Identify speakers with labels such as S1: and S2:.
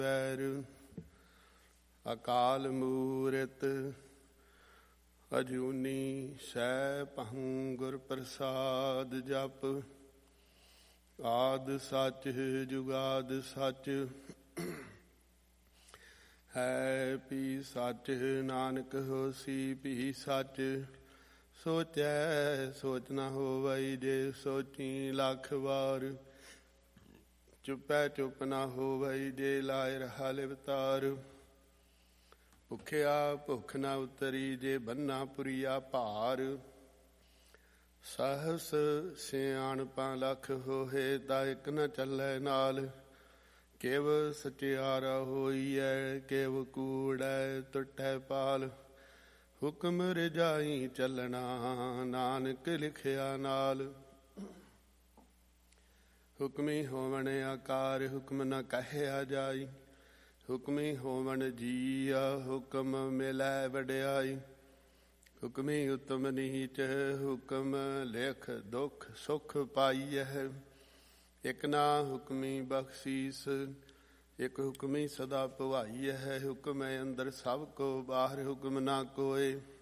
S1: ਵੈਰ ਅਕਾਲ ਮੂਰਤ ਅਜੂਨੀ ਸੈਭੰ ਗੁਰ ਪ੍ਰਸਾਦ ਜਪ। ਆਦਿ ਸੱਚ ਜੁਗਾਦ ਸੱਚ ਹੈ ਪੀ ਸੱਚ। ਨਾਨਕ ਹੋਸੀ ਪੀ ਸੱਚ। ਸੋਚੈ ਸੋਚ ਨਾ ਹੋਵਈ ਜੇ ਸੋਚੀ ਲੱਖ ਵਾਰ। ਚੁੱਪੈ ਚੁੱਪ ਨਾ ਹੋਵਈ ਜੇ ਲਾਇ ਰਹਾ ਲਿਵਤਾਰ। ਭੁੱਖਿਆ ਭੁੱਖ ਨਾ ਉਤਰੀ ਜੇ ਬੰਨਾ ਪੁਰੀਆ ਭਾਰ। ਸਹਸ ਸਿਆਣਪਾਂ ਲੱਖ ਹੋਏ ਤਾ ਇਕ ਨ ਚੱਲੈ ਨਾਲ। ਕਿਵ ਸਚਿਆਰਾ ਹੋਈਐ ਕਿਵ ਕੂੜੈ ਟੁੱਟੈ ਪਾਲ। ਹੁਕਮ ਰਜਾਈ ਚੱਲਣਾ ਨਾਨਕ ਲਿਖਿਆ ਨਾਲ। ਹੁਕਮੀ ਹੋਵਣ ਆਕਾਰ ਹੁਕਮ ਨ ਕਹਿਆ ਜਾਈ। ਹੁਕਮੀ ਹੋਵਣ ਜੀਆ ਹੁਕਮ ਮਿਲੈ ਵਡਿਆਈ। ਹੁਕਮੀ ਉਤਮ ਨੀਚ ਹੁਕਮ ਲਿਖ ਦੁਖ ਸੁਖ ਪਾਈਐ। ਇਕ ਨਾ ਹੁਕਮੀ ਬਖਸ਼ੀਸ ਇਕ ਹੁਕਮੀ ਸਦਾ ਭਵਾਈਐ। ਹੁਕਮ ਅੰਦਰ ਸਭ ਕੋ ਬਾਹਰ ਹੁਕਮ ਨਾ ਕੋਏ।